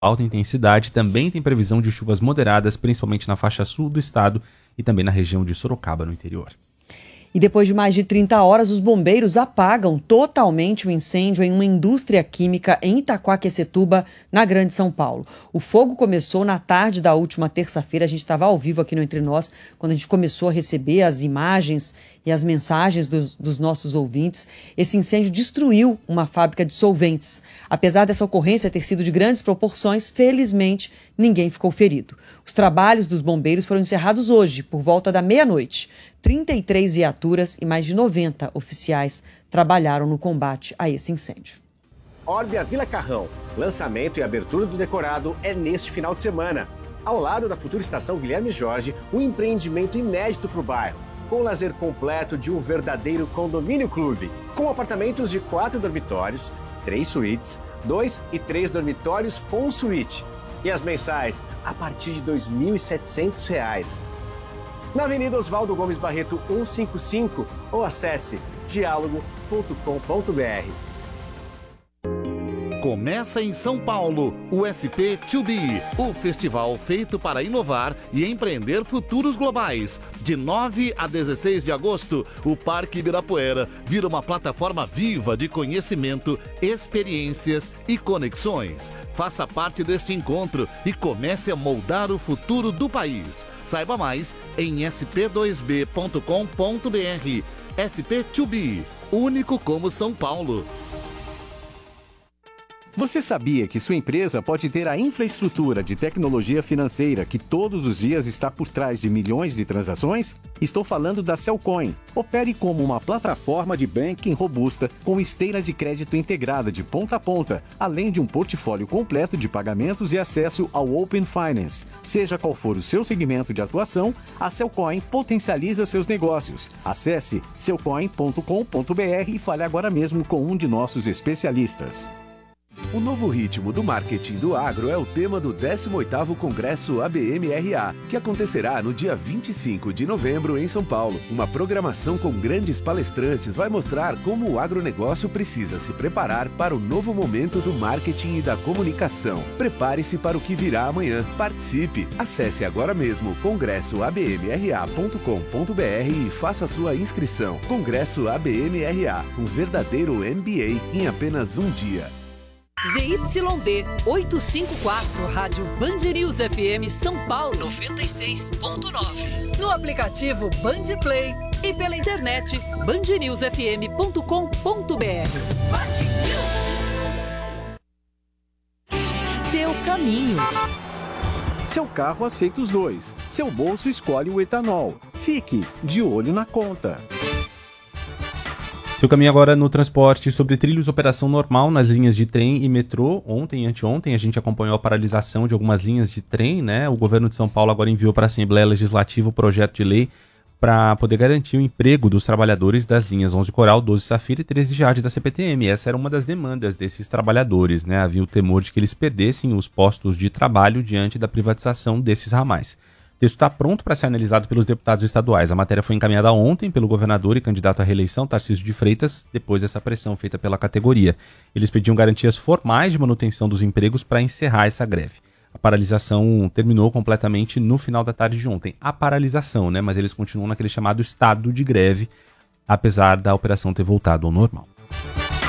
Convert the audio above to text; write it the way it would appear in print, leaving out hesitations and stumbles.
alta intensidade. Também tem previsão de chuvas moderadas, principalmente na faixa sul do estado e também na região de Sorocaba, no interior. E depois de mais de 30 horas, os bombeiros apagam totalmente o incêndio em uma indústria química em Itaquaquecetuba, na Grande São Paulo. O fogo começou na tarde da última terça-feira. A gente estava ao vivo aqui no Entre Nós, quando a gente começou a receber as imagens e as mensagens dos nossos ouvintes. Esse incêndio destruiu uma fábrica de solventes. Apesar dessa ocorrência ter sido de grandes proporções, felizmente ninguém ficou ferido. Os trabalhos dos bombeiros foram encerrados hoje, por volta da meia-noite. 33 viaturas e mais de 90 oficiais trabalharam no combate a esse incêndio. Orbia Vila Carrão. Lançamento e abertura do decorado é neste final de semana. Ao lado da futura estação Guilherme Jorge, um empreendimento inédito para o bairro, com o lazer completo de um verdadeiro condomínio clube, com apartamentos de 4 dormitórios, 3 suítes, 2 e 3 dormitórios com suíte. E as mensais a partir de R$ 2.700. Na Avenida Oswaldo Gomes Barreto 155 ou acesse dialogo.com.br. Começa em São Paulo o SP2B, o festival feito para inovar e empreender futuros globais. De 9 a 16 de agosto, o Parque Ibirapuera vira uma plataforma viva de conhecimento, experiências e conexões. Faça parte deste encontro e comece a moldar o futuro do país. Saiba mais em sp2b.com.br. SP2B, único como São Paulo. Você sabia que sua empresa pode ter a infraestrutura de tecnologia financeira que todos os dias está por trás de milhões de transações? Estou falando da Cellcoin. Opere como uma plataforma de banking robusta com esteira de crédito integrada de ponta a ponta, além de um portfólio completo de pagamentos e acesso ao Open Finance. Seja qual for o seu segmento de atuação, a Cellcoin potencializa seus negócios. Acesse cellcoin.com.br e fale agora mesmo com um de nossos especialistas. O novo ritmo do marketing do agro é o tema do 18º Congresso ABM-RA, que acontecerá no dia 25 de novembro em São Paulo. Uma programação com grandes palestrantes vai mostrar como o agronegócio precisa se preparar para o novo momento do marketing e da comunicação. Prepare-se para o que virá amanhã. Participe! Acesse agora mesmo congressoabmra.com.br e faça sua inscrição. Congresso ABM-RA, um verdadeiro MBA em apenas um dia. ZYD 854, Rádio Band News FM São Paulo 96.9. No aplicativo Band Play e pela internet bandnewsfm.com.br. Seu caminho. Seu carro aceita os dois. Seu bolso escolhe o etanol. Fique de olho na conta. Seu caminho agora no transporte sobre trilhos, operação normal nas linhas de trem e metrô. Ontem e anteontem a gente acompanhou a paralisação de algumas linhas de trem, né? O governo de São Paulo agora enviou para a Assembleia Legislativa o projeto de lei para poder garantir o emprego dos trabalhadores das linhas 11 Coral, 12 Safira e 13 Jade da CPTM. Essa era uma das demandas desses trabalhadores, né? Havia o temor de que eles perdessem os postos de trabalho diante da privatização desses ramais. O texto está pronto para ser analisado pelos deputados estaduais. A matéria foi encaminhada ontem pelo governador e candidato à reeleição, Tarcísio de Freitas, depois dessa pressão feita pela categoria. Eles pediam garantias formais de manutenção dos empregos para encerrar essa greve. A paralisação terminou completamente no final da tarde de ontem. A paralisação, né? Mas eles continuam naquele chamado estado de greve, apesar da operação ter voltado ao normal.